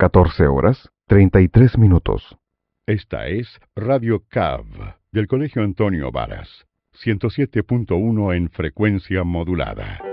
14:33. Esta es Radio CAV, del Colegio Antonio Varas, 107.1 en frecuencia modulada.